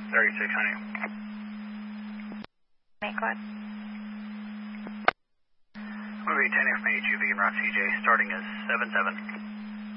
36, honey. Make what? Movie 10 information, UV and Rock CJ, starting as 77.